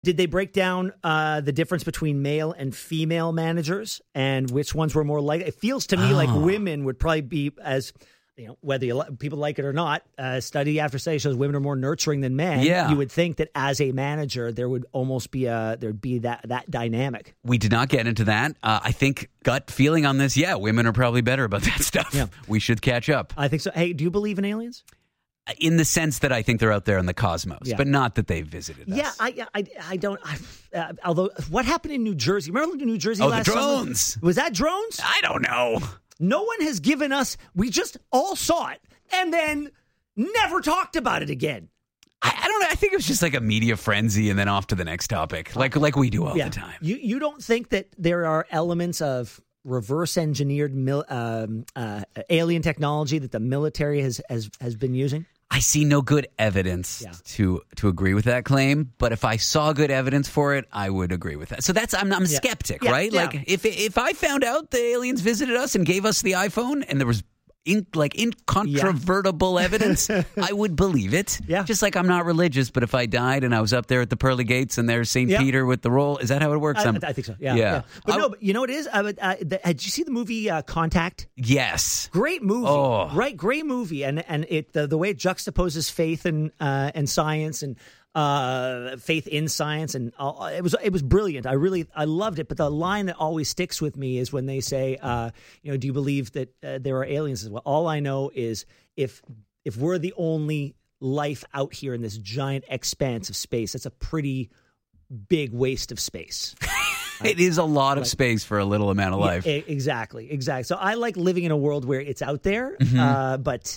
Did they break down the difference between male and female managers and which ones were more likely? It feels to me like women would probably be as, whether people like it or not, study after study shows women are more nurturing than men. Yeah. You would think that as a manager, there would almost be that dynamic. We did not get into that. I think gut feeling on this, women are probably better about that stuff. Yeah. We should catch up. I think so. Hey, do you believe in aliens? In the sense that I think they're out there in the cosmos, but not that they've visited us. Yeah, I don't. Although, what happened in New Jersey? Remember New Jersey last the drones. summer? Was that drones? I don't know. No one has given us. We just all saw it and then never talked about it again. I don't know. I think it was just like a media frenzy and then off to the next topic, like we do all the time. You don't think that there are elements of reverse engineered alien technology that the military has been using? I see no good evidence to agree with that claim, but if I saw good evidence for it, I would agree with that. So I'm a skeptic, right? Yeah. Like if I found out the aliens visited us and gave us the iPhone and there was incontrovertible evidence, I would believe it. Yeah. Just like I'm not religious, but if I died and I was up there at the pearly gates and there's St. Peter with the roll, is that how it works? I think so. Yeah. But you know what it is? Did you see the movie Contact? Yes. Great movie. Oh. Right, great movie. And it the way it juxtaposes faith and science and faith in science, and it was brilliant. I loved it. But the line that always sticks with me is when they say, do you believe that there are aliens as well? All I know is if we're the only life out here in this giant expanse of space, that's a pretty big waste of space. It is a lot of space for a little amount of life. Exactly. So I like living in a world where it's out there, but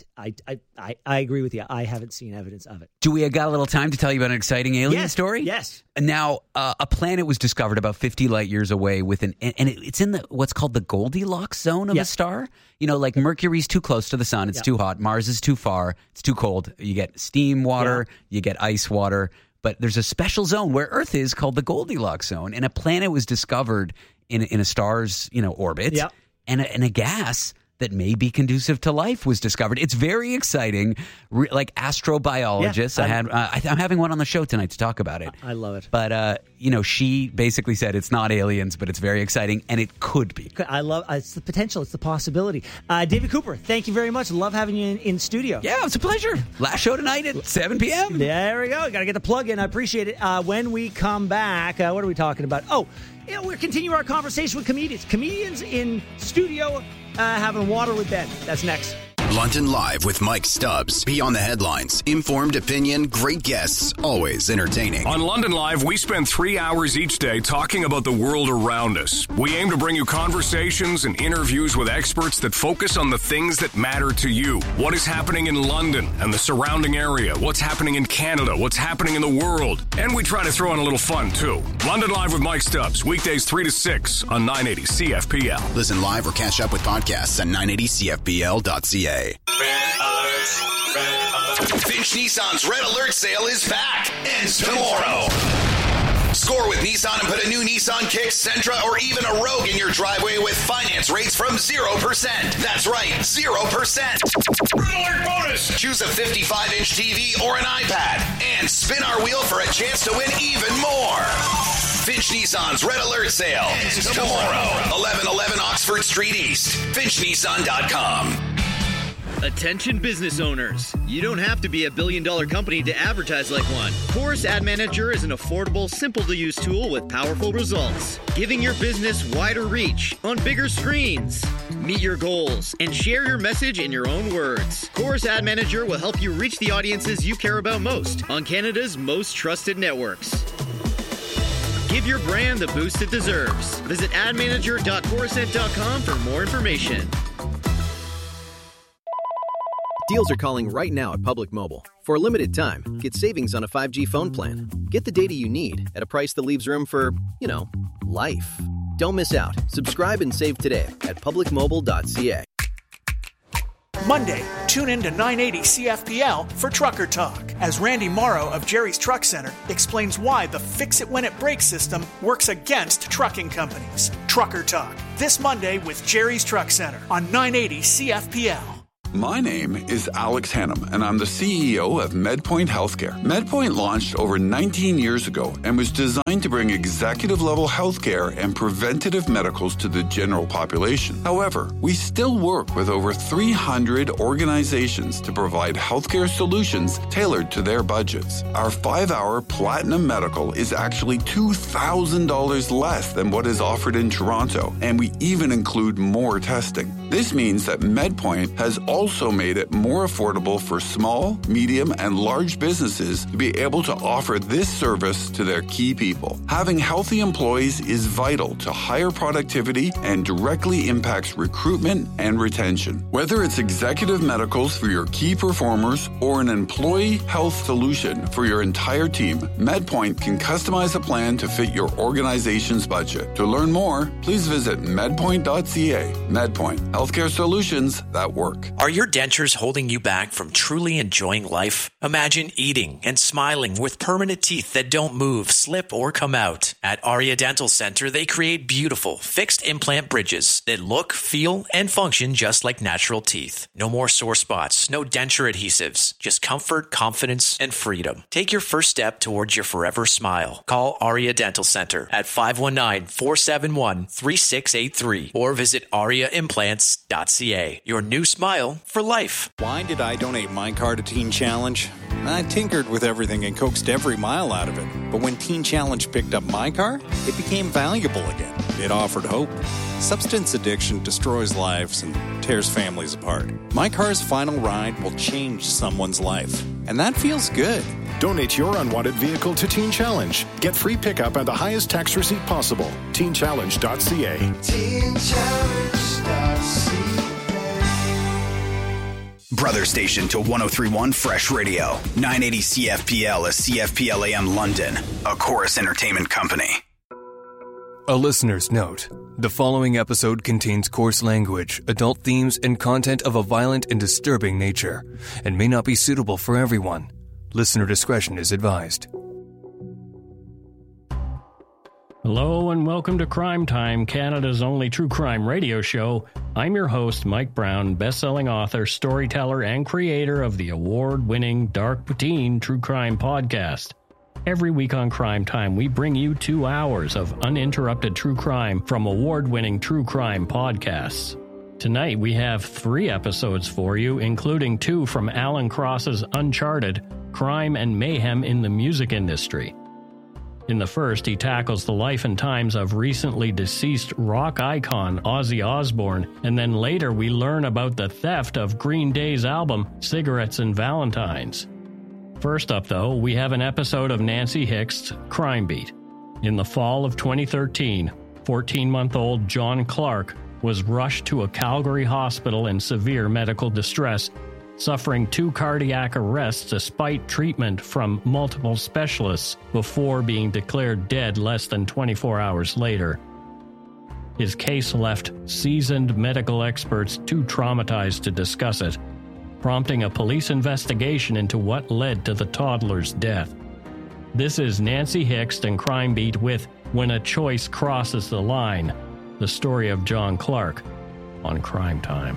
I agree with you. I haven't seen evidence of it. Do we got a little time to tell you about an exciting alien story? Yes. Now, a planet was discovered about 50 light years away and it's in what's called the Goldilocks zone of a star. Like Mercury's too close to the sun, it's too hot. Mars is too far, it's too cold. You get steam water, you get ice water. But there's a special zone where Earth is called the Goldilocks zone, and a planet was discovered in a star's orbit, and a gas that may be conducive to life was discovered. It's very exciting, like astrobiologists. I'm having one on the show tonight to talk about it. I love it. But she basically said it's not aliens, but it's very exciting, and it could be. I love it's the potential, it's the possibility. David Cooper, thank you very much. Love having you in studio. Yeah, it's a pleasure. Last show tonight at 7 p.m. There we go. Got to get the plug in. I appreciate it. When we come back, what are we talking about? We're continuing our conversation with comedians. Comedians in studio having water with Ben. That's next. London Live with Mike Stubbs. Beyond the headlines. Informed opinion, great guests, always entertaining. On London Live, we spend 3 hours each day talking about the world around us. We aim to bring you conversations and interviews with experts that focus on the things that matter to you. What is happening in London and the surrounding area? What's happening in Canada? What's happening in the world? And we try to throw in a little fun, too. London Live with Mike Stubbs. Weekdays 3 to 6 on 980 CFPL. Listen live or catch up with podcasts at 980CFPL.ca. Red alert. Red alert. Finch Nissan's Red Alert sale is back. Ends tomorrow. Score with Nissan and put a new Nissan Kicks, Sentra, or even a Rogue in your driveway with finance rates from 0%. That's right, 0%. Red Alert bonus. Choose a 55-inch TV or an iPad and spin our wheel for a chance to win even more. Finch Nissan's Red Alert sale ends tomorrow. 1111 Oxford Street East. FinchNissan.com. Attention business owners. You don't have to be a billion-dollar company to advertise like one. Chorus Ad Manager is an affordable, simple-to-use tool with powerful results, giving your business wider reach on bigger screens. Meet your goals and share your message in your own words. Chorus Ad Manager will help you reach the audiences you care about most on Canada's most trusted networks. Give your brand the boost it deserves. Visit admanager.corusent.com for more information. Deals are calling right now at Public Mobile. For a limited time, get savings on a 5G phone plan. Get the data you need at a price that leaves room for, life. Don't miss out. Subscribe and save today at publicmobile.ca. Monday, tune in to 980 CFPL for Trucker Talk, as Randy Morrow of Jerry's Truck Center explains why the fix-it-when-it-breaks system works against trucking companies. Trucker Talk, this Monday with Jerry's Truck Center on 980 CFPL. My name is Alex Hannum, and I'm the CEO of MedPoint Healthcare. MedPoint launched over 19 years ago and was designed to bring executive-level healthcare and preventative medicals to the general population. However, we still work with over 300 organizations to provide healthcare solutions tailored to their budgets. Our 5-hour Platinum Medical is actually $2,000 less than what is offered in Toronto, and we even include more testing. This means that MedPoint has also made it more affordable for small, medium, and large businesses to be able to offer this service to their key people. Having healthy employees is vital to higher productivity and directly impacts recruitment and retention. Whether it's executive medicals for your key performers or an employee health solution for your entire team, MedPoint can customize a plan to fit your organization's budget. To learn more, please visit medpoint.ca. MedPoint, healthcare solutions that work. Are your dentures holding you back from truly enjoying life? Imagine eating and smiling with permanent teeth that don't move, slip, or come out. At Aria Dental Center, they create beautiful, fixed implant bridges that look, feel, and function just like natural teeth. No more sore spots, no denture adhesives, just comfort, confidence, and freedom. Take your first step towards your forever smile. Call Aria Dental Center at 519-471-3683 or visit ariaimplants.ca. Your new smile for life. Why did I donate my car to Teen Challenge? I tinkered with everything and coaxed every mile out of it. But when Teen Challenge picked up my car, it became valuable again. It offered hope. Substance addiction destroys lives and tears families apart. My car's final ride will change someone's life. And that feels good. Donate your unwanted vehicle to Teen Challenge. Get free pickup and the highest tax receipt possible. TeenChallenge.ca. TeenChallenge.ca. Brother station to 103.1 Fresh Radio. 980 CFPL is CFPL AM London, a Chorus Entertainment company. A listener's note. The following episode contains coarse language, adult themes, and content of a violent and disturbing nature, and may not be suitable for everyone. Listener discretion is advised. Hello and welcome to Crime Time, Canada's only true crime radio show. I'm your host, Mike Brown, best-selling author, storyteller, and creator of the award-winning Dark Teen True Crime podcast. Every week on Crime Time, we bring you 2 hours of uninterrupted true crime from award-winning true crime podcasts. Tonight, we have 3 episodes for you, including 2 from Alan Cross's Uncharted, Crime and Mayhem in the Music Industry. In the first, he tackles the life and times of recently deceased rock icon Ozzy Osbourne, and then later we learn about the theft of Green Day's album, Cigarettes and Valentines. First up, though, we have an episode of Nancy Hick's Crime Beat. In the fall of 2013, 14-month-old John Clark was rushed to a Calgary hospital in severe medical distress, suffering 2 cardiac arrests despite treatment from multiple specialists before being declared dead less than 24 hours later. His case left seasoned medical experts too traumatized to discuss it, prompting a police investigation into what led to the toddler's death. This is Nancy Hicks and Crime Beat with When a Choice Crosses the Line, the story of John Clark on Crime Time.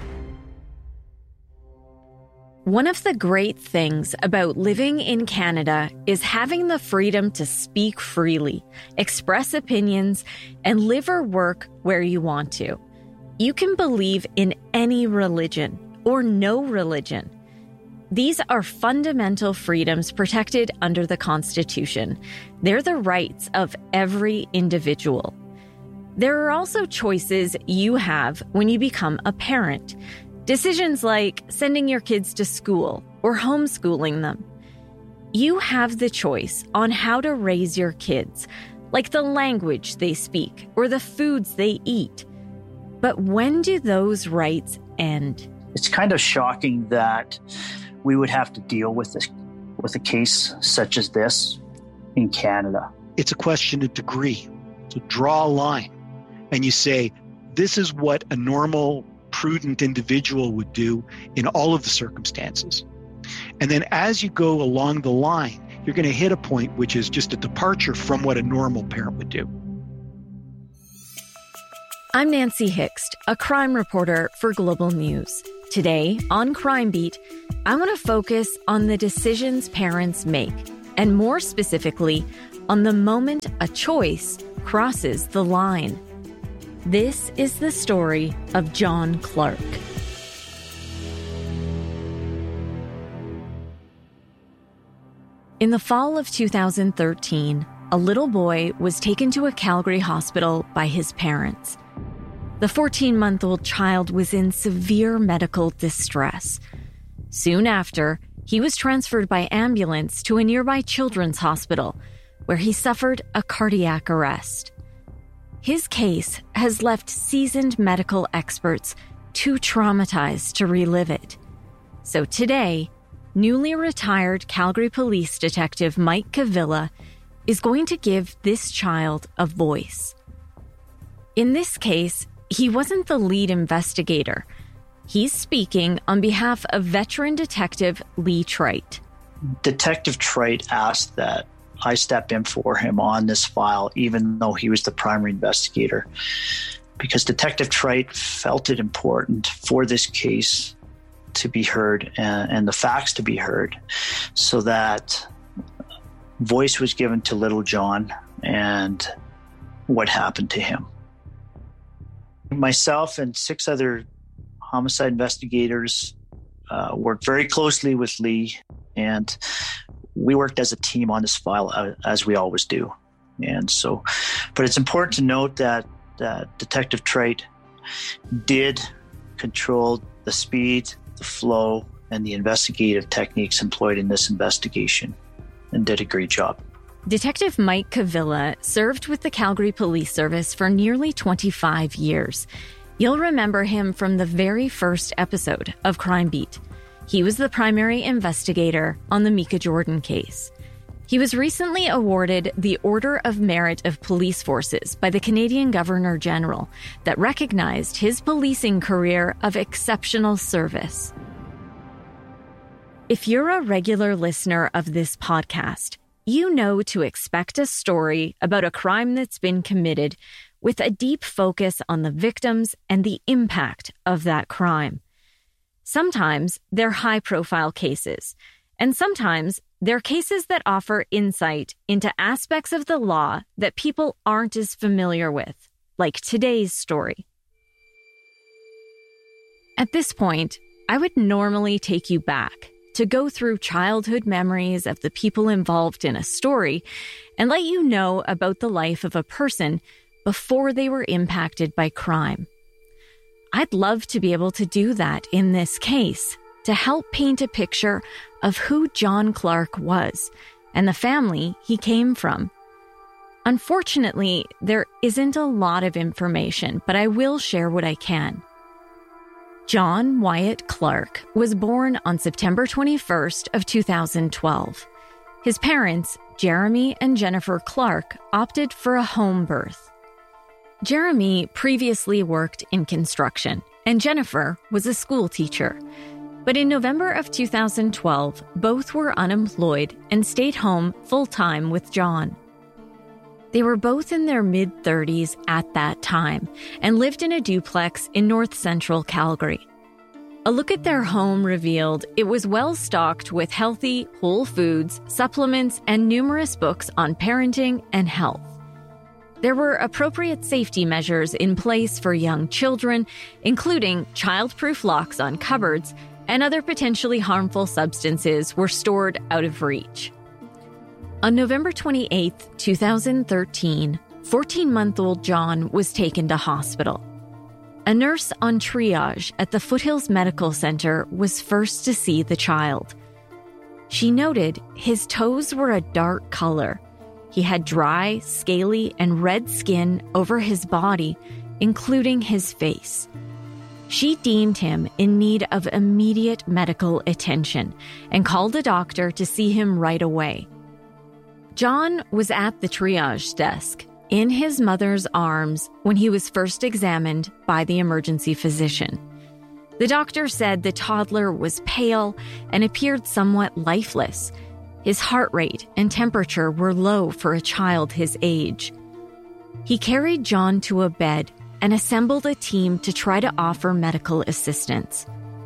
One of the great things about living in Canada is having the freedom to speak freely, express opinions, and live or work where you want to. You can believe in any religion or no religion. These are fundamental freedoms protected under the Constitution. They're the rights of every individual. There are also choices you have when you become a parent. Decisions like sending your kids to school or homeschooling them. You have the choice on how to raise your kids, like the language they speak or the foods they eat. But when do those rights end? It's kind of shocking that we would have to deal with a case such as this in Canada. It's a question of degree. So draw a line and you say, this is what a normal, prudent individual would do in all of the circumstances. And then as you go along the line, you're going to hit a point which is just a departure from what a normal parent would do. I'm Nancy Hickst, a crime reporter for Global News. Today, on Crime Beat, I want to focus on the decisions parents make, and more specifically, on the moment a choice crosses the line. This is the story of John Clark. In the fall of 2013, a little boy was taken to a Calgary hospital by his parents. The 14-month-old child was in severe medical distress. Soon after, he was transferred by ambulance to a nearby children's hospital, where he suffered a cardiac arrest. His case has left seasoned medical experts too traumatized to relive it. So today, newly retired Calgary Police Detective Mike Cavilla is going to give this child a voice. In this case, he wasn't the lead investigator. He's speaking on behalf of veteran detective Lee Trite. Detective Trite asked that I step in for him on this file, even though he was the primary investigator, because Detective Trite felt it important for this case to be heard and the facts to be heard, so that voice was given to little John and what happened to him. Myself and 6 other homicide investigators worked very closely with Lee, and we worked as a team on this file, as we always do. And so, but it's important to note that Detective Trite did control the speed, the flow, and the investigative techniques employed in this investigation, and did a great job. Detective Mike Cavilla served with the Calgary Police Service for nearly 25 years. You'll remember him from the very first episode of Crime Beat. He was the primary investigator on the Mika Jordan case. He was recently awarded the Order of Merit of Police Forces by the Canadian Governor-General that recognized his policing career of exceptional service. If you're a regular listener of this podcast, you know to expect a story about a crime that's been committed with a deep focus on the victims and the impact of that crime. Sometimes they're high-profile cases, and sometimes they're cases that offer insight into aspects of the law that people aren't as familiar with, like today's story. At this point, I would normally take you back to go through childhood memories of the people involved in a story and let you know about the life of a person before they were impacted by crime. I'd love to be able to do that in this case, to help paint a picture of who John Clark was and the family he came from. Unfortunately, there isn't a lot of information, but I will share what I can. John Wyatt Clark was born on September 21st of 2012. His parents, Jeremy and Jennifer Clark, opted for a home birth. Jeremy previously worked in construction, and Jennifer was a school teacher. But in November of 2012, both were unemployed and stayed home full-time with John. They were both in their mid-30s at that time and lived in a duplex in north-central Calgary. A look at their home revealed it was well-stocked with healthy, whole foods, supplements, and numerous books on parenting and health. There were appropriate safety measures in place for young children, including child-proof locks on cupboards, and other potentially harmful substances were stored out of reach. On November 28, 2013, 14-month-old John was taken to hospital. A nurse on triage at the Foothills Medical Center was first to see the child. She noted his toes were a dark color. He had dry, scaly, and red skin over his body, including his face. She deemed him in need of immediate medical attention and called a doctor to see him right away. John was at the triage desk, in his mother's arms, when he was first examined by the emergency physician. The doctor said the toddler was pale and appeared somewhat lifeless. His heart rate and temperature were low for a child his age. He carried John to a bed and assembled a team to try to offer medical assistance.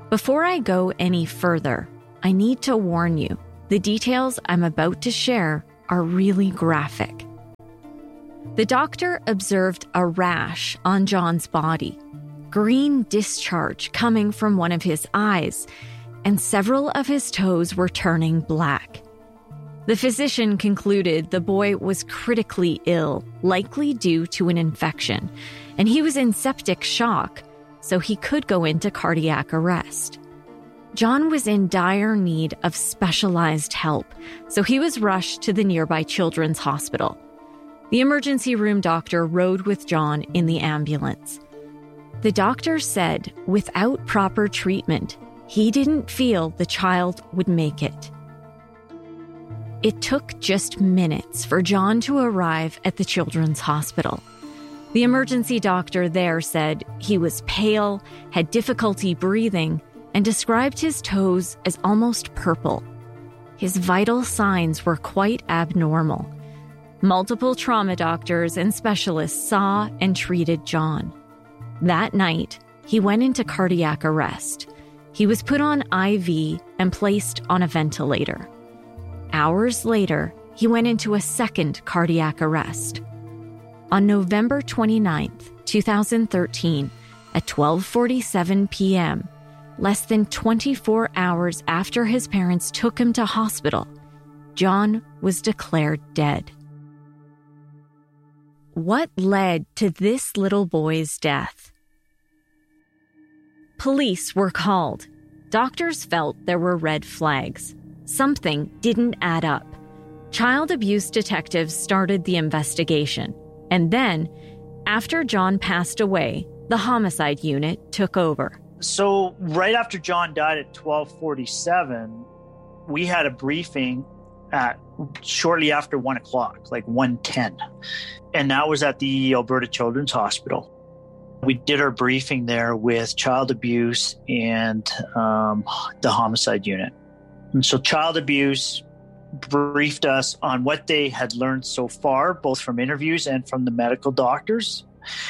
Before I go any further, I need to warn you, the details I'm about to share are really graphic. The doctor observed a rash on John's body, green discharge coming from one of his eyes, and several of his toes were turning black. The physician concluded the boy was critically ill, likely due to an infection, and he was in septic shock, so he could go into cardiac arrest. John was in dire need of specialized help, so he was rushed to the nearby children's hospital. The emergency room doctor rode with John in the ambulance. The doctor said without proper treatment, he didn't feel the child would make it. It took just minutes for John to arrive at the children's hospital. The emergency doctor there said he was pale, had difficulty breathing, and described his toes as almost purple. His vital signs were quite abnormal. Multiple trauma doctors and specialists saw and treated John. That night, he went into cardiac arrest. He was put on IV and placed on a ventilator. Hours later, he went into a second cardiac arrest. On November 29th, 2013, at 12:47 p.m., less than 24 hours after his parents took him to hospital, John was declared dead. What led to this little boy's death? Police were called. Doctors felt there were red flags. Something didn't add up. Child abuse detectives started the investigation. And then, after John passed away, the homicide unit took over. So right after John died at 12:47, we had a briefing at shortly after 1 o'clock, like 1:10. And that was at the Alberta Children's Hospital. We did our briefing there with child abuse and the homicide unit. And so child abuse briefed us on what they had learned so far, both from interviews and from the medical doctors.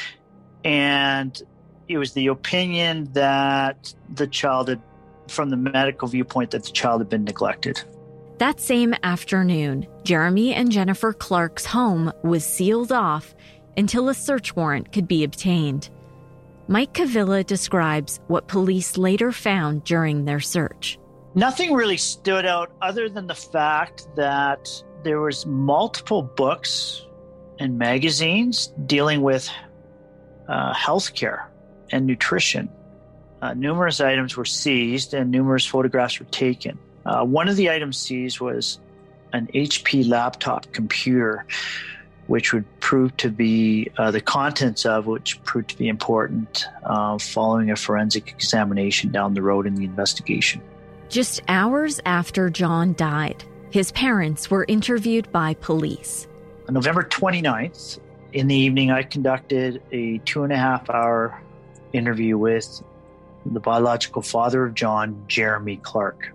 And it was the opinion that the child had, from the medical viewpoint, that the child had been neglected. That same afternoon, Jeremy and Jennifer Clark's home was sealed off until a search warrant could be obtained. Mike Cavilla describes what police later found during their search. Nothing really stood out other than the fact that there was multiple books and magazines dealing with healthcare and nutrition. Numerous items were seized and numerous photographs were taken. One of the items seized was an HP laptop computer, which would prove to be the contents of which proved to be important following a forensic examination down the road in the investigation. Just hours after John died, his parents were interviewed by police. On November 29th, in the evening, I conducted a 2.5-hour interview with the biological father of John, Jeremy Clark.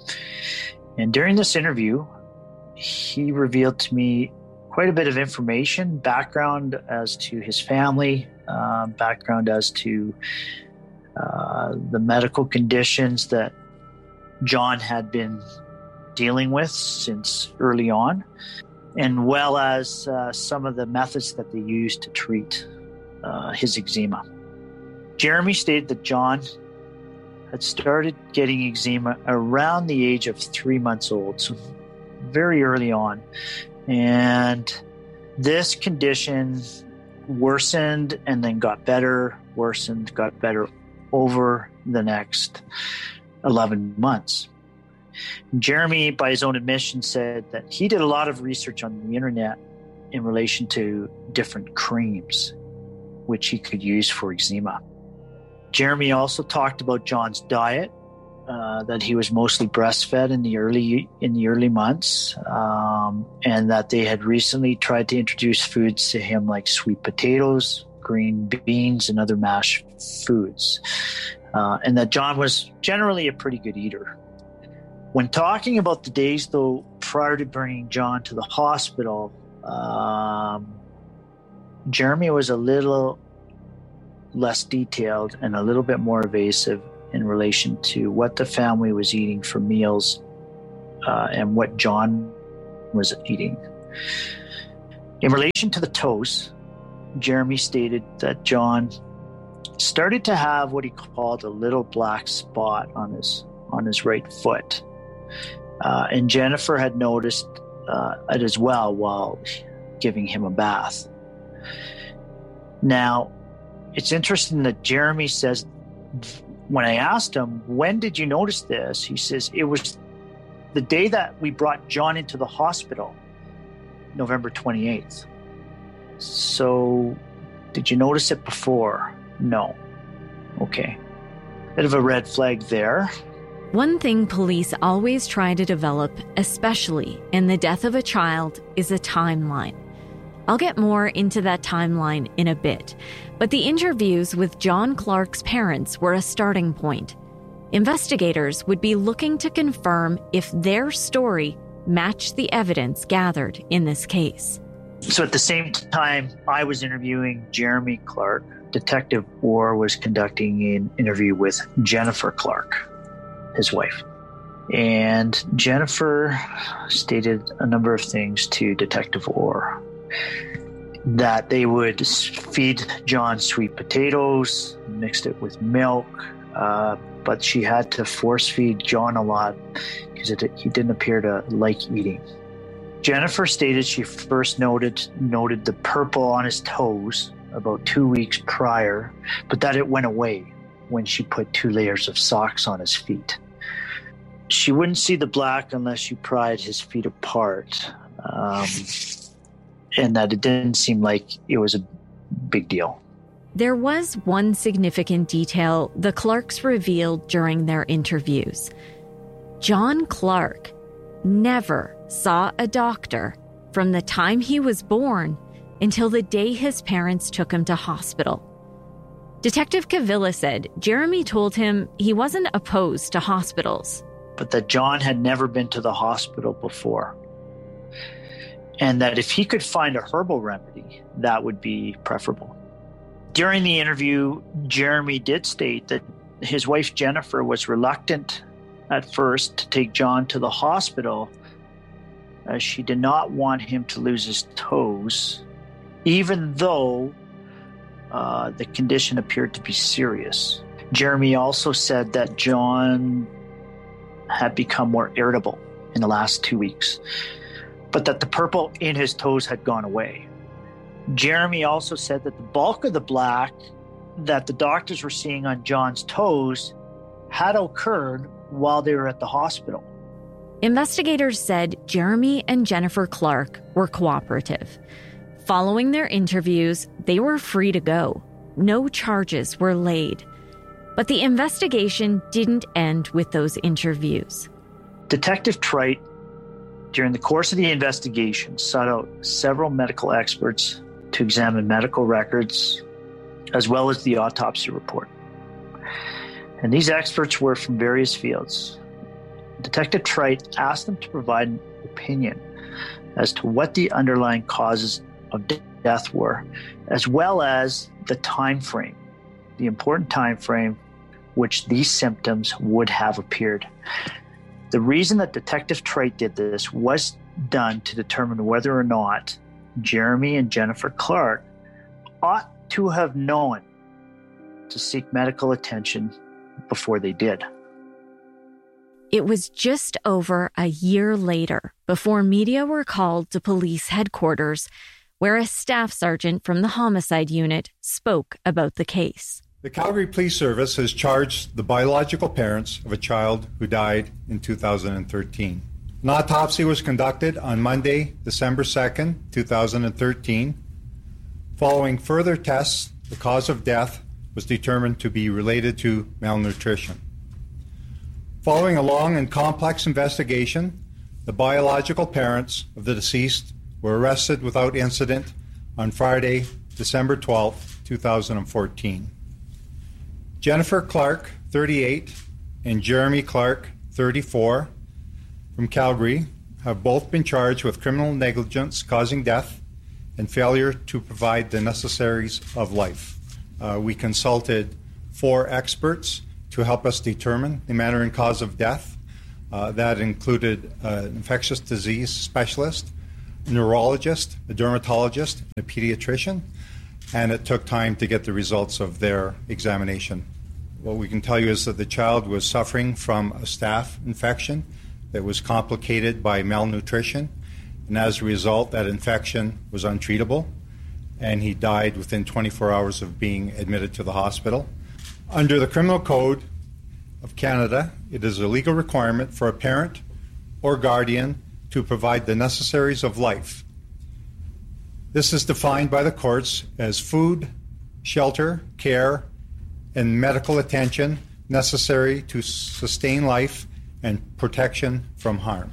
And during this interview, he revealed to me quite a bit of information, background as to his family, background as to the medical conditions that John had been dealing with since early on, and well as some of the methods that they used to treat his eczema. Jeremy stated that John had started getting eczema around the age of 3 months old, so very early on. And this condition worsened and then got better, worsened, got better over the next 11 months. Jeremy, by his own admission, said that he did a lot of research on the internet in relation to different creams which he could use for eczema. Jeremy also talked about John's diet, that he was mostly breastfed in the early months, and that they had recently tried to introduce foods to him like sweet potatoes, green beans, and other mashed foods, and that John was generally a pretty good eater. When talking about the days, though, prior to bringing John to the hospital, Jeremy was a little less detailed and a little bit more evasive in relation to what the family was eating for meals and what John was eating. In relation to the toes, Jeremy stated that John started to have what he called a little black spot on his right foot. And Jennifer had noticed it as well while giving him a bath. Now, it's interesting that Jeremy says, when I asked him, when did you notice this? He says, it was the day that we brought John into the hospital, November 28th. So, did you notice it before? No. Okay. Bit of a red flag there. One thing police always try to develop, especially in the death of a child, is a timeline. I'll get more into that timeline in a bit, but the interviews with John Clark's parents were a starting point. Investigators would be looking to confirm if their story matched the evidence gathered in this case. So at the same time I was interviewing Jeremy Clark, Detective Orr was conducting an interview with Jennifer Clark, his wife. And Jennifer stated a number of things to Detective Orr. That they would feed John sweet potatoes, mixed it with milk, but she had to force feed John a lot because he didn't appear to like eating. Jennifer stated she first noted the purple on his toes about 2 weeks prior, but that it went away when she put 2 layers of socks on his feet. She wouldn't see the black unless you pried his feet apart. And that it didn't seem like it was a big deal. There was one significant detail the Clarks revealed during their interviews. John Clark never saw a doctor from the time he was born until the day his parents took him to hospital. Detective Cavilla said Jeremy told him he wasn't opposed to hospitals. But that John had never been to the hospital before. And that if he could find a herbal remedy, that would be preferable. During the interview, Jeremy did state that his wife Jennifer was reluctant at first to take John to the hospital as she did not want him to lose his toes, even though the condition appeared to be serious. Jeremy also said that John had become more irritable in the last 2 weeks, but that the purple in his toes had gone away. Jeremy also said that the bulk of the black that the doctors were seeing on John's toes had occurred while they were at the hospital. Investigators said Jeremy and Jennifer Clark were cooperative. Following their interviews, they were free to go. No charges were laid. But the investigation didn't end with those interviews. Detective Trite, during the course of the investigation, sought out several medical experts to examine medical records, as well as the autopsy report. And these experts were from various fields. Detective Trite asked them to provide an opinion as to what the underlying causes of death were, as well as the time frame, the important time frame which these symptoms would have appeared. The reason that Detective Trite did this was done to determine whether or not Jeremy and Jennifer Clark ought to have known to seek medical attention before they did. It was just over a year later before media were called to police headquarters, where a staff sergeant from the homicide unit spoke about the case. The Calgary Police Service has charged the biological parents of a child who died in 2013. An autopsy was conducted on Monday, December 2nd, 2013. Following further tests, the cause of death was determined to be related to malnutrition. Following a long and complex investigation, the biological parents of the deceased were arrested without incident on Friday, December 12th, 2014. Jennifer Clark, 38, and Jeremy Clark, 34, from Calgary, have both been charged with criminal negligence causing death and failure to provide the necessaries of life. We consulted 4 experts to help us determine the manner and cause of death. That included an infectious disease specialist, a neurologist, a dermatologist, and a pediatrician, and it took time to get the results of their examination. What we can tell you is that the child was suffering from a staph infection that was complicated by malnutrition, and as a result, that infection was untreatable, and he died within 24 hours of being admitted to the hospital. Under the Criminal Code of Canada, it is a legal requirement for a parent or guardian to provide the necessaries of life. This is defined by the courts as food, shelter, care, and medical attention necessary to sustain life and protection from harm.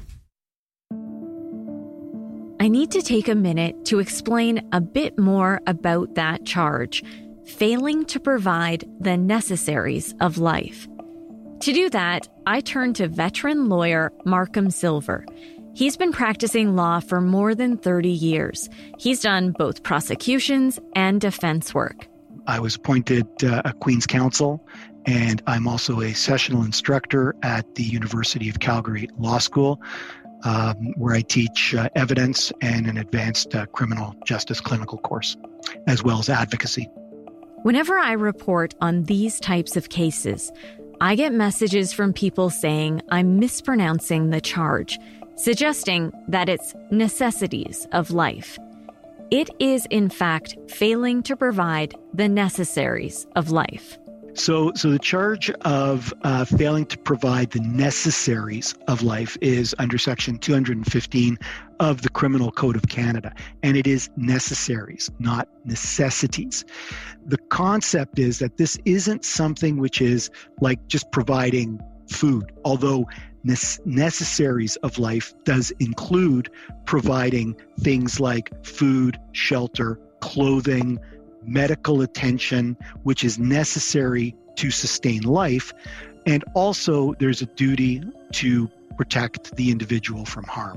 I need to take a minute to explain a bit more about that charge, failing to provide the necessaries of life. To do that, I turn to veteran lawyer Markham Silver. He's been practicing law for more than 30 years. He's done both prosecutions and defense work. I was appointed a Queen's Counsel, and I'm also a sessional instructor at the University of Calgary Law School, where I teach evidence and an advanced criminal justice clinical course, as well as advocacy. Whenever I report on these types of cases, I get messages from people saying I'm mispronouncing the charge, suggesting that it's necessities of life. It is, in fact, failing to provide the necessaries of life. So the charge of failing to provide the necessaries of life is under Section 215 of the Criminal Code of Canada, and it is necessaries, not necessities. The concept is that this isn't something which is like just providing food, although necessaries of life does include providing things like food, shelter, clothing, medical attention, which is necessary to sustain life. And also there's a duty to protect the individual from harm.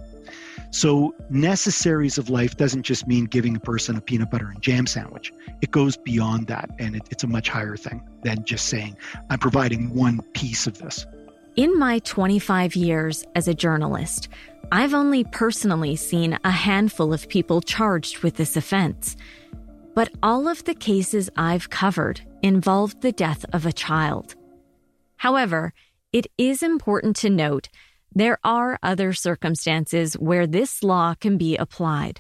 So necessaries of life doesn't just mean giving a person a peanut butter and jam sandwich. It goes beyond that, and it's a much higher thing than just saying, I'm providing one piece of this. In my 25 years as a journalist, I've only personally seen a handful of people charged with this offense. But all of the cases I've covered involved the death of a child. However, it is important to note there are other circumstances where this law can be applied.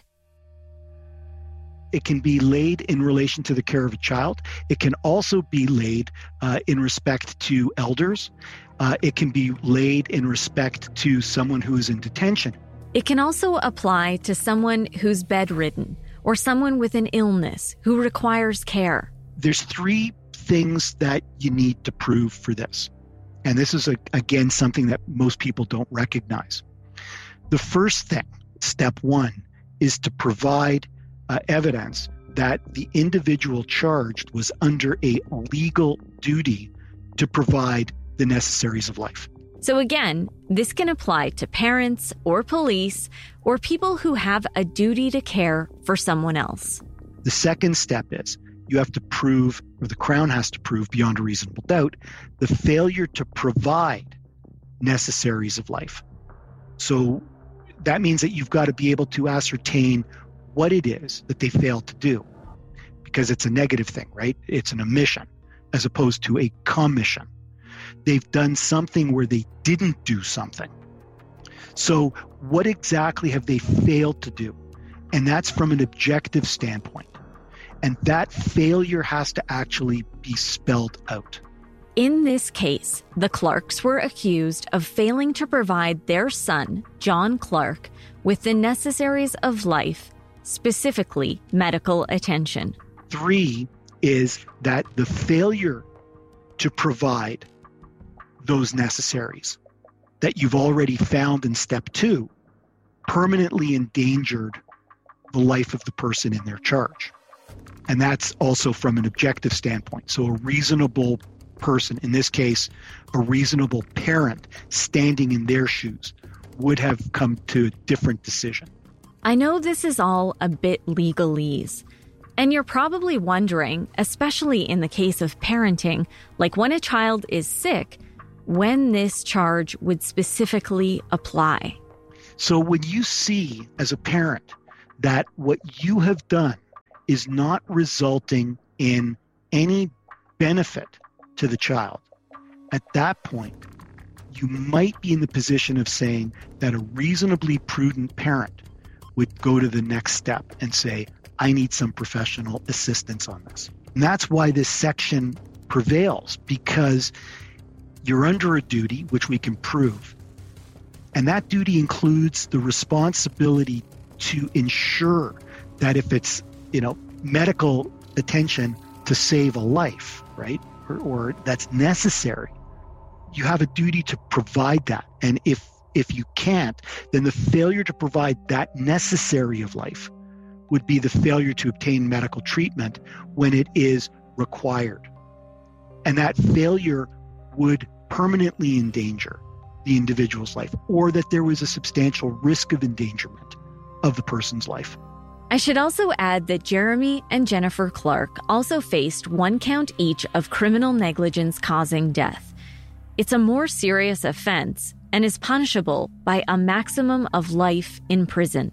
It can be laid in relation to the care of a child. It can also be laid in respect to elders. It can be laid in respect to someone who is in detention. It can also apply to someone who's bedridden or someone with an illness who requires care. There's three things that you need to prove for this. And this is, again, something that most people don't recognize. The first thing, step one, is to provide evidence that the individual charged was under a legal duty to provide the necessaries of life. So again, this can apply to parents or police or people who have a duty to care for someone else. The second step is you have to prove, or the Crown has to prove beyond a reasonable doubt, the failure to provide necessaries of life. So that means that you've got to be able to ascertain what it is that they failed to do, because it's a negative thing, right? It's an omission as opposed to a commission. They've done something where they didn't do something. So what exactly have they failed to do? And that's from an objective standpoint. And that failure has to actually be spelled out. In this case, the Clarks were accused of failing to provide their son, John Clark, with the necessaries of life, specifically medical attention. 3 is that the failure to provide those necessaries that you've already found in step 2 permanently endangered the life of the person in their charge. And that's also from an objective standpoint. So a reasonable person, in this case, a reasonable parent standing in their shoes, would have come to a different decision. I know this is all a bit legalese, And you're probably wondering, especially in the case of parenting, like when a child is sick, when this charge would specifically apply. So when you see as a parent that what you have done is not resulting in any benefit to the child, at that point, you might be in the position of saying that a reasonably prudent parent would go to the next step and say, I need some professional assistance on this. And that's why this section prevails, because you're under a duty, which we can prove. And that duty includes the responsibility to ensure that if it's, medical attention to save a life, right, or that's necessary, you have a duty to provide that. And if you can't, then the failure to provide that necessary of life would be the failure to obtain medical treatment when it is required. And that failure would permanently endanger the individual's life, or that there was a substantial risk of endangerment of the person's life. I should also add that Jeremy and Jennifer Clark also faced 1 count each of criminal negligence causing death. It's a more serious offense and is punishable by a maximum of life in prison.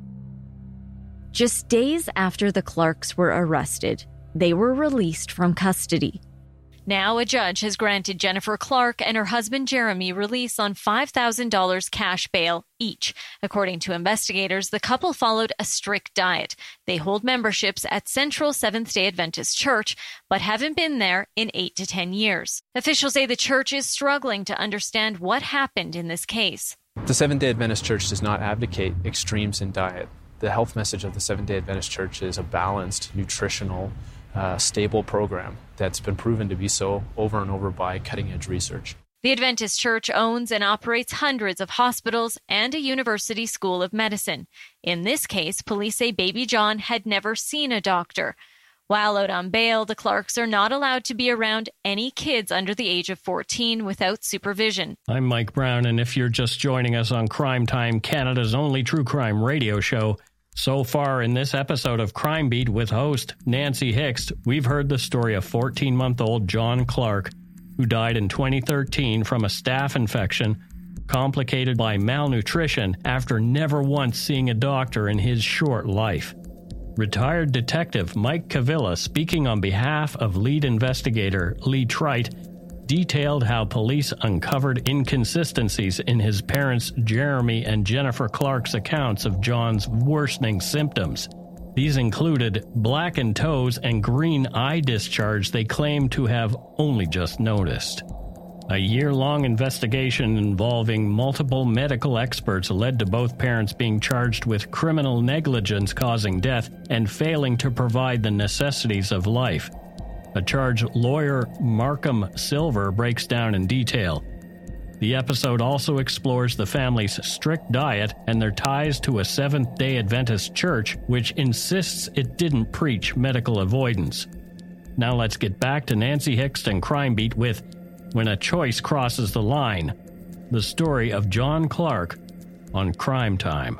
Just days after the Clarks were arrested, they were released from custody. Now a judge has granted Jennifer Clark and her husband Jeremy release on $5,000 cash bail each. According to investigators, the couple followed a strict diet. They hold memberships at Central Seventh-day Adventist Church, but haven't been there in 8 to 10 years. Officials say the church is struggling to understand what happened in this case. The Seventh-day Adventist Church does not advocate extremes in diet. The health message of the Seventh-day Adventist Church is a balanced, nutritional, stable program that's been proven to be so over and over by cutting-edge research. The Adventist Church owns and operates hundreds of hospitals and a university school of medicine. In this case, police say baby John had never seen a doctor. While out on bail, the Clarks are not allowed to be around any kids under the age of 14 without supervision. I'm Mike Brown, and if you're just joining us on Crime Time, Canada's only true crime radio show, so far in this episode of Crime Beat with host Nancy Hixt, we've heard the story of 14-month-old John Clark, who died in 2013 from a staph infection complicated by malnutrition after never once seeing a doctor in his short life. Retired Detective Mike Cavilla, speaking on behalf of lead investigator Lee Trite, detailed how police uncovered inconsistencies in his parents Jeremy and Jennifer Clark's accounts of John's worsening symptoms. These included blackened toes and green eye discharge they claimed to have only just noticed. A year-long investigation involving multiple medical experts led to both parents being charged with criminal negligence causing death and failing to provide the necessities of life. A charge lawyer Markham Silver breaks down in detail. The episode also explores the family's strict diet and their ties to a Seventh-day Adventist church, which insists it didn't preach medical avoidance. Now let's get back to Nancy Hixt and Crime Beat with When a Choice Crosses the Line, the story of John Clark on Crime Time.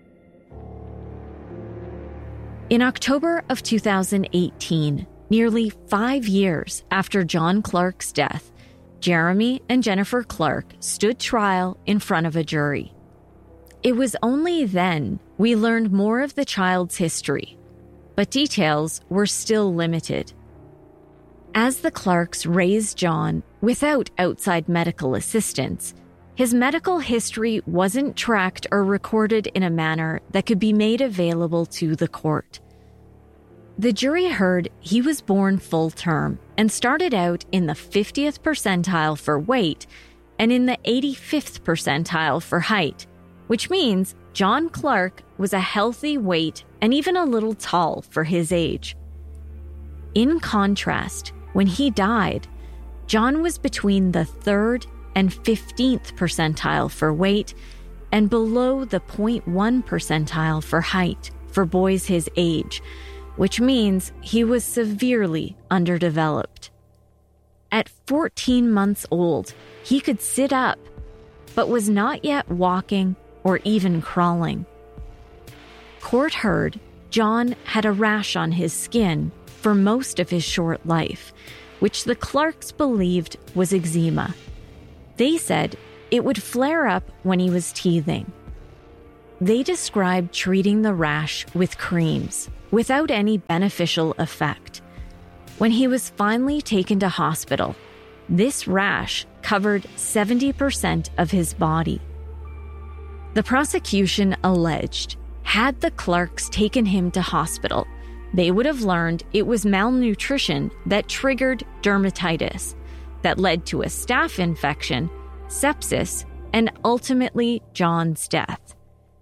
In October of 2018, nearly 5 years after John Clark's death, Jeremy and Jennifer Clark stood trial in front of a jury. It was only then we learned more of the child's history, but details were still limited. As the Clarks raised John without outside medical assistance, his medical history wasn't tracked or recorded in a manner that could be made available to the court. The jury heard he was born full term and started out in the 50th percentile for weight and in the 85th percentile for height, which means John Clark was a healthy weight and even a little tall for his age. In contrast, when he died, John was between the 3rd and 15th percentile for weight and below the 0.1 percentile for height for boys his age, which means he was severely underdeveloped. At 14 months old, he could sit up, but was not yet walking or even crawling. Court heard John had a rash on his skin for most of his short life, which the Clarks believed was eczema. They said it would flare up when he was teething. They described treating the rash with creams without any beneficial effect. When he was finally taken to hospital, this rash covered 70% of his body. The prosecution alleged, had the Clarks taken him to hospital, they would have learned it was malnutrition that triggered dermatitis, that led to a staph infection, sepsis, and ultimately John's death.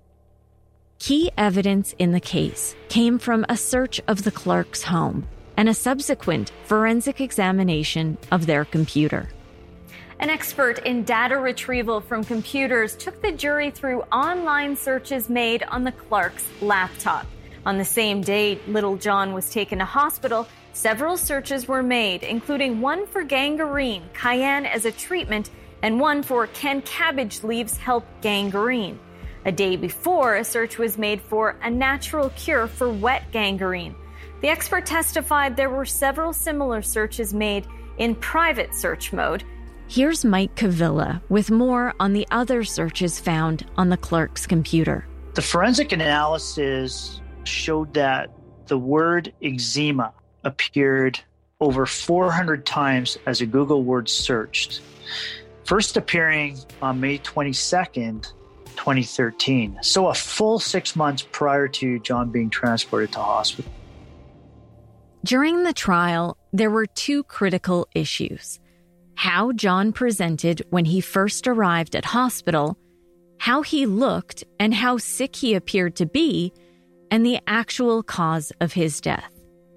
Key evidence in the case came from a search of the Clarks' home and a subsequent forensic examination of their computer. An expert in data retrieval from computers took the jury through online searches made on the Clarks' laptop. On the same day little John was taken to hospital, several searches were made, including one for gangrene, cayenne as a treatment, and one for can cabbage leaves help gangrene. A day before, a search was made for a natural cure for wet gangrene. The expert testified there were several similar searches made in private search mode. Here's Mike Cavilla with more on the other searches found on the Clarks' computer. The forensic analysis showed that the word eczema appeared over 400 times as a Google word searched, first appearing on May 22nd, 2013. So a full 6 months prior to John being transported to hospital. During the trial, there were two critical issues: how John presented when he first arrived at hospital, how he looked and how sick he appeared to be, and the actual cause of his death.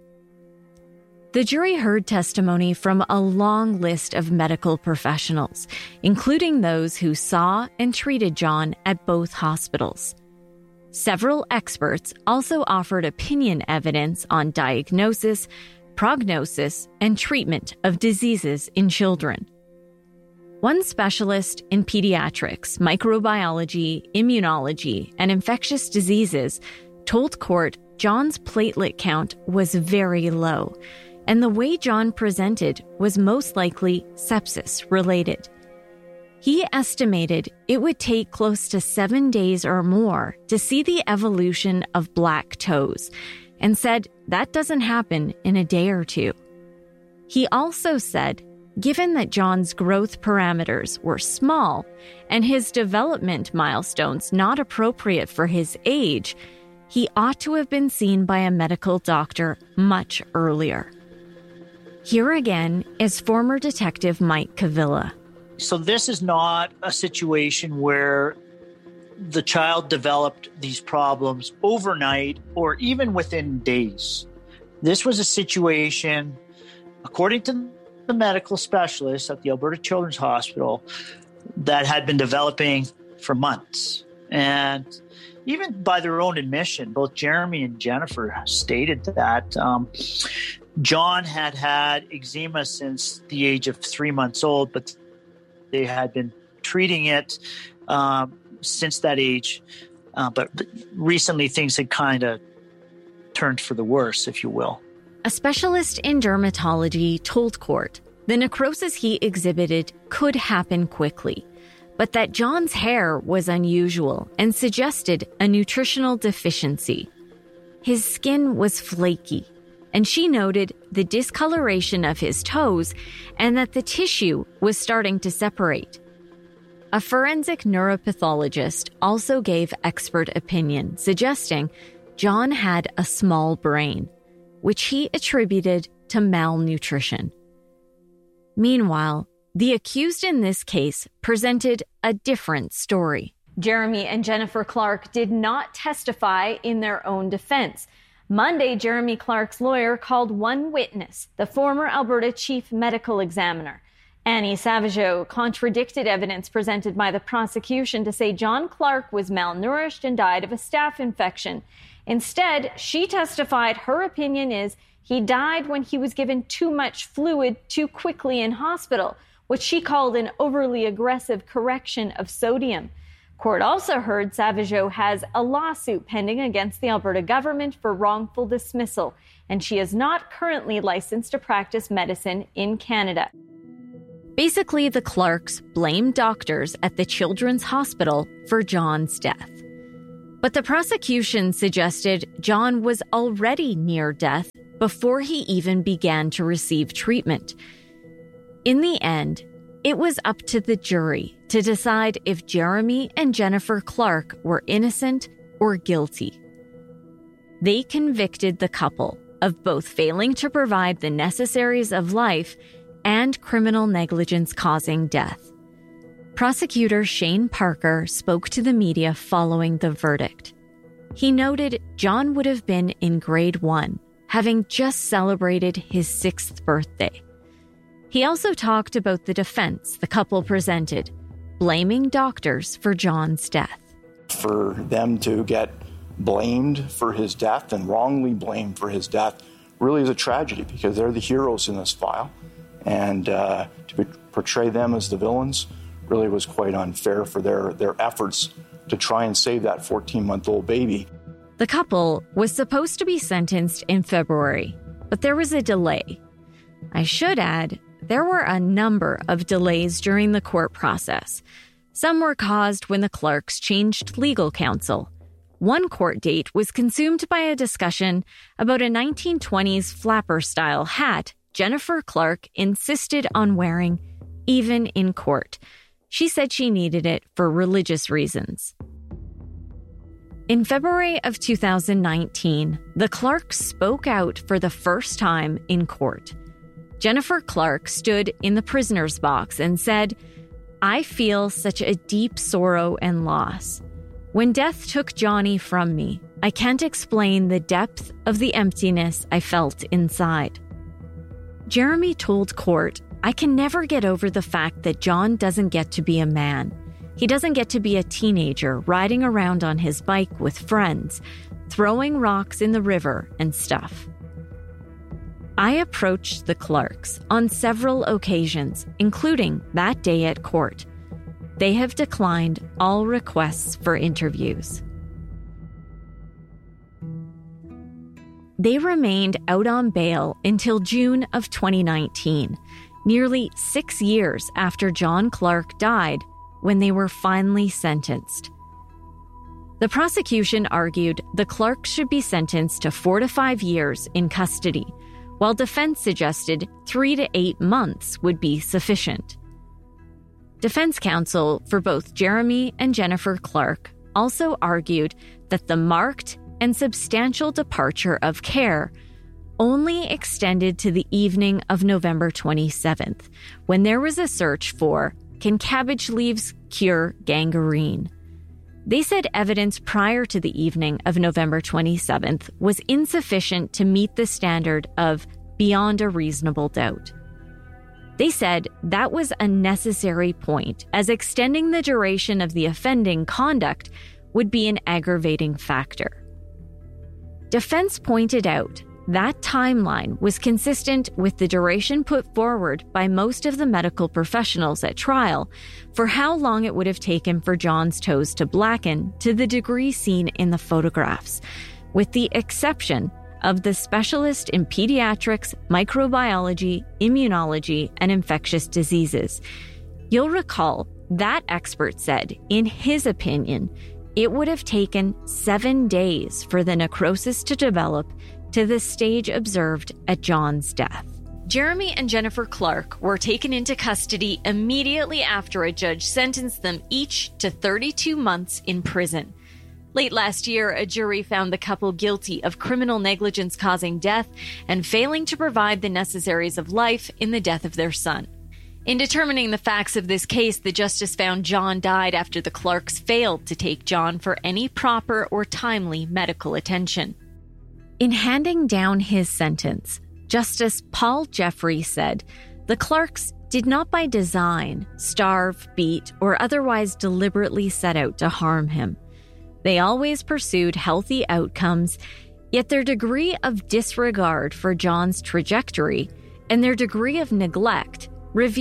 The jury heard testimony from a long list of medical professionals, including those who saw and treated John at both hospitals. Several experts also offered opinion evidence on diagnosis, prognosis, and treatment of diseases in children. One specialist in pediatrics, microbiology, immunology, and infectious diseases told court John's platelet count was very low, and the way John presented was most likely sepsis-related. He estimated it would take close to 7 days or more to see the evolution of black toes, and said that doesn't happen in a day or two. He also said, given that John's growth parameters were small and his development milestones not appropriate for his age, he ought to have been seen by a medical doctor much earlier. Here again is former detective Mike Cavilla. So this is not a situation where the child developed these problems overnight or even within days. This was a situation, according to the medical specialists at the Alberta Children's Hospital, that had been developing for months. And even by their own admission, both Jeremy and Jennifer stated that John had had eczema since the age of 3 months old, but they had been treating it since that age. But recently things had kind of turned for the worse, if you will. A specialist in dermatology told court the necrosis he exhibited could happen quickly, but that John's hair was unusual and suggested a nutritional deficiency. His skin was flaky, and she noted the discoloration of his toes and that the tissue was starting to separate. A forensic neuropathologist also gave expert opinion, suggesting John had a small brain, which he attributed to malnutrition. Meanwhile, the accused in this case presented a different story. Jeremy and Jennifer Clark did not testify in their own defense. Monday, Jeremy Clark's lawyer called one witness, the former Alberta Chief Medical Examiner. Annie Savageau contradicted evidence presented by the prosecution to say John Clark was malnourished and died of a staph infection. Instead, she testified her opinion is he died when he was given too much fluid too quickly in hospital, what she called an overly aggressive correction of sodium. Court also heard Savageau has a lawsuit pending against the Alberta government for wrongful dismissal, and she is not currently licensed to practice medicine in Canada. Basically, the Clarks blamed doctors at the Children's Hospital for John's death. But the prosecution suggested John was already near death before he even began to receive treatment. In the end, it was up to the jury to decide if Jeremy and Jennifer Clark were innocent or guilty. They convicted the couple of both failing to provide the necessaries of life and criminal negligence causing death. Prosecutor Shane Parker spoke to the media following the verdict. He noted John would have been in grade 1, having just celebrated his 6th birthday. He also talked about the defense the couple presented, blaming doctors for John's death. For them to get blamed for his death and wrongly blamed for his death really is a tragedy because they're the heroes in this file. And to portray them as the villains really was quite unfair for their efforts to try and save that 14-month-old baby. The couple was supposed to be sentenced in February, but there was a delay. I should add, there were a number of delays during the court process. Some were caused when the Clarks changed legal counsel. One court date was consumed by a discussion about a 1920s flapper-style hat Jennifer Clark insisted on wearing, even in court. She said she needed it for religious reasons. In February of 2019, the Clarks spoke out for the first time in court. Jennifer Clark stood in the prisoner's box and said, "I feel such a deep sorrow and loss. When death took Johnny from me, I can't explain the depth of the emptiness I felt inside." Jeremy told court, "I can never get over the fact that John doesn't get to be a man. He doesn't get to be a teenager riding around on his bike with friends, throwing rocks in the river and stuff." I approached the Clarks on several occasions, including that day at court. They have declined all requests for interviews. They remained out on bail until June of 2019, nearly 6 years after John Clark died, when they were finally sentenced. The prosecution argued the Clarks should be sentenced to 4 to 5 years in custody, while defense suggested 3 to 8 months would be sufficient. Defense counsel for both Jeremy and Jennifer Clark also argued that the marked and substantial departure of care only extended to the evening of November 27th, when there was a search for, "Can cabbage leaves cure gangrene?" They said evidence prior to the evening of November 27th was insufficient to meet the standard of beyond a reasonable doubt. They said that was a necessary point, as extending the duration of the offending conduct would be an aggravating factor. Defense pointed out that timeline was consistent with the duration put forward by most of the medical professionals at trial for how long it would have taken for John's toes to blacken to the degree seen in the photographs, with the exception of the specialist in pediatrics, microbiology, immunology, and infectious diseases. You'll recall that expert said, in his opinion, it would have taken 7 days for the necrosis to develop to the stage observed at John's death. Jeremy and Jennifer Clark were taken into custody immediately after a judge sentenced them each to 32 months in prison. Late last year, a jury found the couple guilty of criminal negligence causing death and failing to provide the necessaries of life in the death of their son. In determining the facts of this case, the justice found John died after the Clarks failed to take John for any proper or timely medical attention. In handing down his sentence, Justice Paul Jeffrey said the Clarks did not by design starve, beat, or otherwise deliberately set out to harm him. They always pursued healthy outcomes, yet their degree of disregard for John's trajectory and their degree of neglect revealed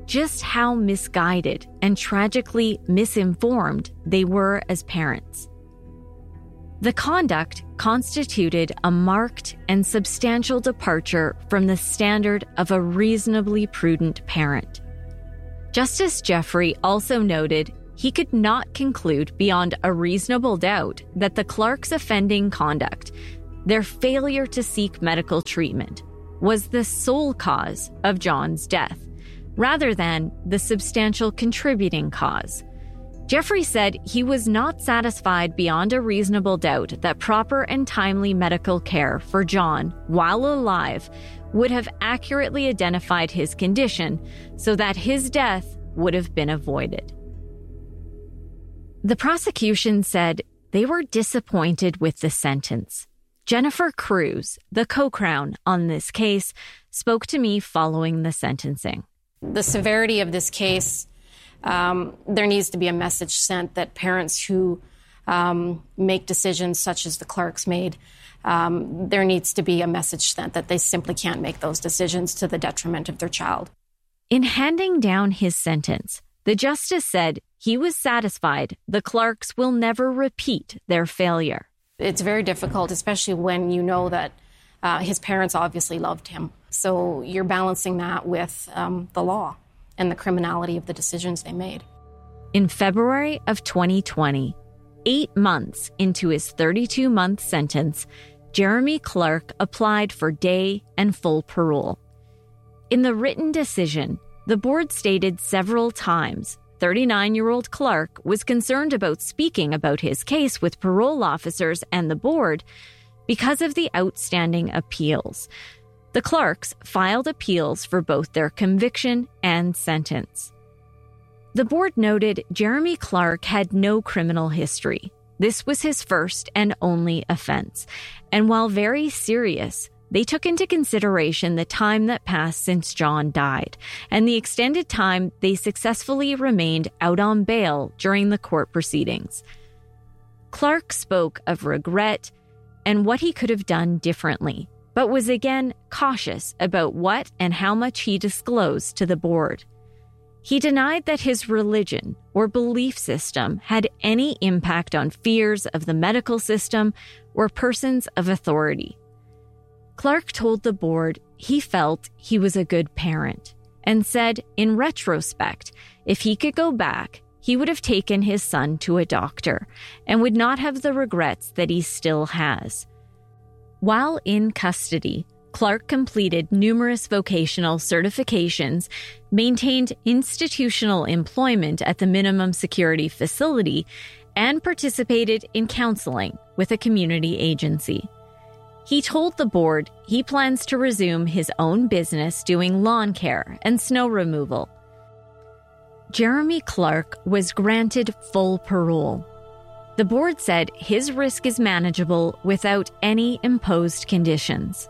just how misguided and tragically misinformed they were as parents. The conduct constituted a marked and substantial departure from the standard of a reasonably prudent parent. Justice Jeffrey also noted he could not conclude beyond a reasonable doubt that the Clarks' offending conduct, their failure to seek medical treatment, was the sole cause of John's death, rather than the substantial contributing cause. Jeffrey said he was not satisfied beyond a reasonable doubt that proper and timely medical care for John, while alive, would have accurately identified his condition so that his death would have been avoided. The prosecution said they were disappointed with the sentence. Jennifer Cruz, the co-crown on this case, spoke to me following the sentencing. The severity of this case, there needs to be a message sent that parents who make decisions such as the Clarks made, there needs to be a message sent that they simply can't make those decisions to the detriment of their child. In handing down his sentence, the justice said he was satisfied the Clarks will never repeat their failure. It's very difficult, especially when you know that his parents obviously loved him. So you're balancing that with the law and the criminality of the decisions they made. In February of 2020, 8 months into his 32-month sentence, Jeremy Clark applied for day and full parole. In the written decision, the board stated several times 39-year-old Clark was concerned about speaking about his case with parole officers and the board because of the outstanding appeals. The Clarks filed appeals for both their conviction and sentence. The board noted Jeremy Clark had no criminal history. This was his first and only offense, and while very serious, they took into consideration the time that passed since John died and the extended time they successfully remained out on bail during the court proceedings. Clark spoke of regret and what he could have done differently, but was again cautious about what and how much he disclosed to the board. He denied that his religion or belief system had any impact on fears of the medical system or persons of authority. Clark told the board he felt he was a good parent and said, in retrospect, if he could go back, he would have taken his son to a doctor and would not have the regrets that he still has. While in custody, Clark completed numerous vocational certifications, maintained institutional employment at the minimum security facility, and participated in counseling with a community agency. He told the board he plans to resume his own business doing lawn care and snow removal. Jeremy Clark was granted full parole. The board said his risk is manageable without any imposed conditions.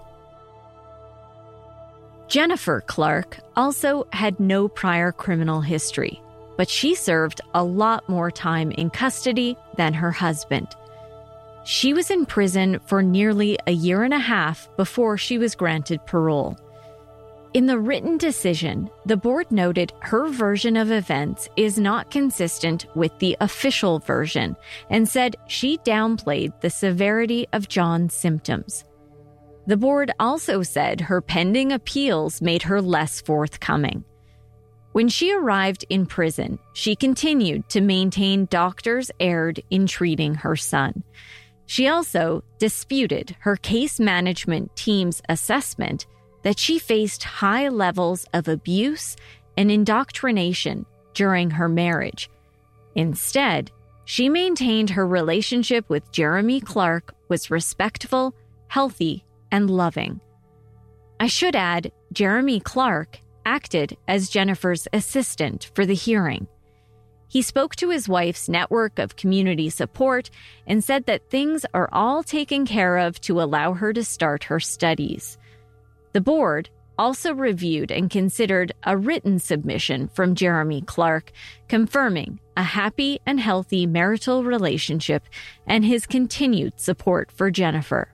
Jennifer Clark also had no prior criminal history, but she served a lot more time in custody than her husband. She was in prison for nearly a year and a half before she was granted parole. In the written decision, the board noted her version of events is not consistent with the official version and said she downplayed the severity of John's symptoms. The board also said her pending appeals made her less forthcoming. When she arrived in prison, she continued to maintain doctors erred in treating her son. She also disputed her case management team's assessment that she faced high levels of abuse and indoctrination during her marriage. Instead, she maintained her relationship with Jeremy Clark was respectful, healthy, and loving. I should add, Jeremy Clark acted as Jennifer's assistant for the hearing. He spoke to his wife's network of community support and said that things are all taken care of to allow her to start her studies. The board also reviewed and considered a written submission from Jeremy Clark confirming a happy and healthy marital relationship and his continued support for Jennifer.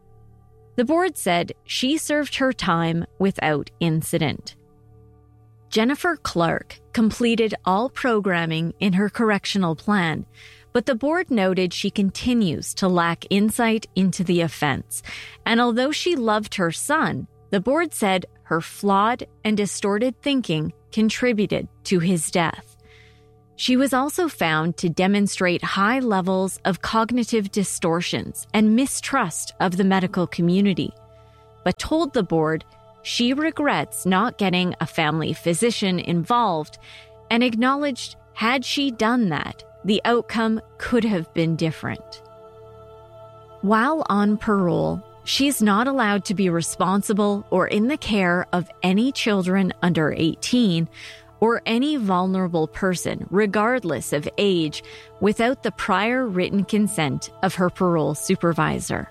The board said she served her time without incident. Jennifer Clark completed all programming in her correctional plan, but the board noted she continues to lack insight into the offense. And although she loved her son, the board said her flawed and distorted thinking contributed to his death. She was also found to demonstrate high levels of cognitive distortions and mistrust of the medical community, but told the board she regrets not getting a family physician involved and acknowledged had she done that, the outcome could have been different. While on parole, she's not allowed to be responsible or in the care of any children under 18 or any vulnerable person, regardless of age, without the prior written consent of her parole supervisor.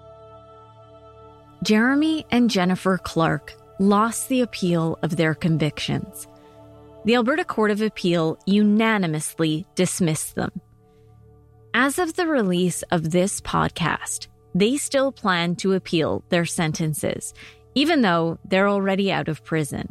Jeremy and Jennifer Clark lost the appeal of their convictions. The Alberta Court of Appeal unanimously dismissed them. As of the release of this podcast, they still plan to appeal their sentences, even though they're already out of prison.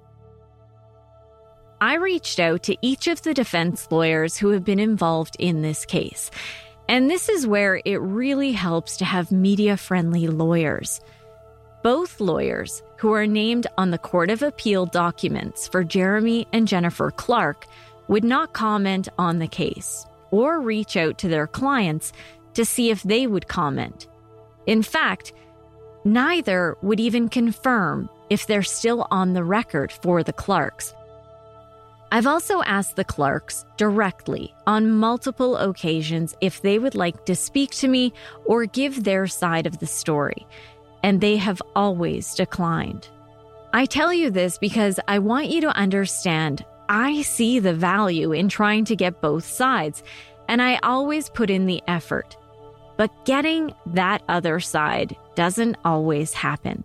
I reached out to each of the defense lawyers who have been involved in this case, and this is where it really helps to have media-friendly lawyers. Both lawyers, who are named on the Court of Appeal documents for Jeremy and Jennifer Clark, would not comment on the case or reach out to their clients to see if they would comment. In fact, neither would even confirm if they're still on the record for the Clarks. I've also asked the Clarks directly on multiple occasions if they would like to speak to me or give their side of the story, and they have always declined. I tell you this because I want you to understand I see the value in trying to get both sides, and I always put in the effort. But getting that other side doesn't always happen.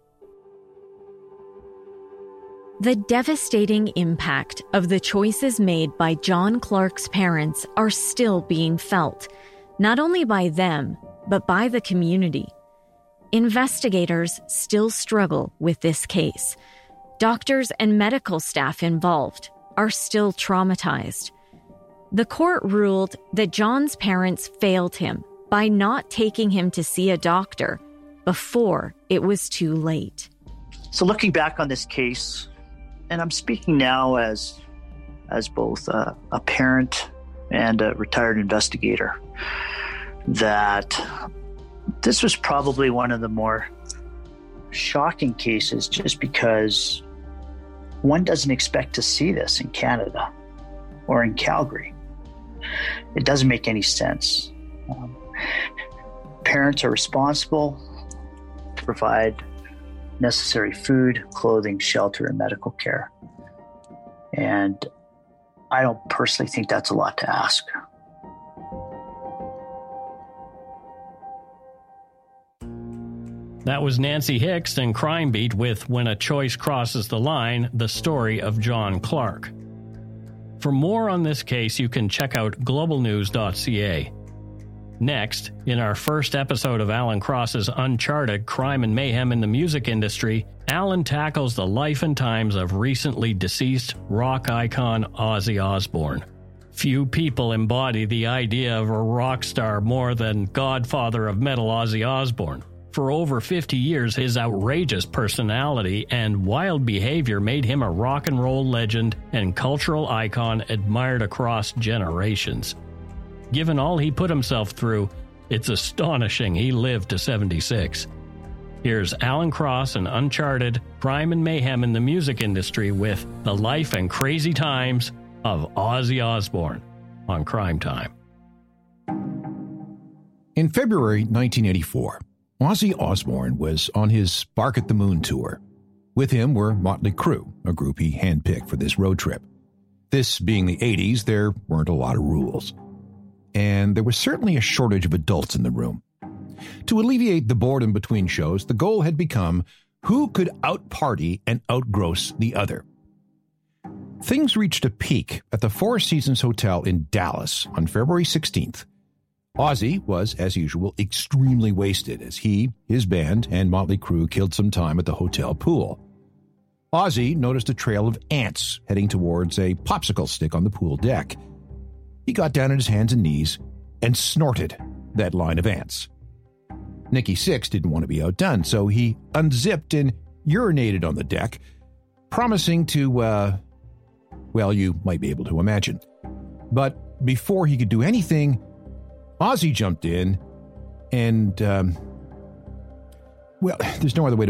The devastating impact of the choices made by John Clark's parents are still being felt, not only by them, but by the community. Investigators still struggle with this case. Doctors and medical staff involved are still traumatized. The court ruled that John's parents failed him by not taking him to see a doctor before it was too late. So looking back on this case, and I'm speaking now as both a parent and a retired investigator, that this was probably one of the more shocking cases just because one doesn't expect to see this in Canada or in Calgary. It doesn't make any sense. Parents are responsible to provide necessary food, clothing, shelter, and medical care. And I don't personally think that's a lot to ask. That was Nancy Hicks and Crime Beat with When a Choice Crosses the Line, the story of John Clark. For more on this case, you can check out globalnews.ca. Next, in our first episode of Alan Cross's Uncharted Crime and Mayhem in the Music Industry, Alan tackles the life and times of recently deceased rock icon Ozzy Osbourne. Few people embody the idea of a rock star more than godfather of metal Ozzy Osbourne. For over 50 years, his outrageous personality and wild behavior made him a rock and roll legend and cultural icon admired across generations. Given all he put himself through, it's astonishing he lived to 76. Here's Alan Cross and Uncharted Crime and Mayhem in the Music Industry with the life and crazy times of Ozzy Osbourne on Crime Time. In February 1984, Ozzy Osbourne was on his Bark at the Moon tour. With him were Motley Crue, a group he handpicked for this road trip. This being the 80s, there weren't a lot of rules. And there was certainly a shortage of adults in the room. To alleviate the boredom between shows, the goal had become who could out-party and outgross the other. Things reached a peak at the Four Seasons Hotel in Dallas on February 16th. Ozzy was, as usual, extremely wasted as he, his band, and Motley Crue killed some time at the hotel pool. Ozzy noticed a trail of ants heading towards a popsicle stick on the pool deck. He got down on his hands and knees and snorted that line of ants. Nicky Six didn't want to be outdone, so he unzipped and urinated on the deck, promising to, well, you might be able to imagine. But before he could do anything, Ozzy jumped in and, well, there's no other way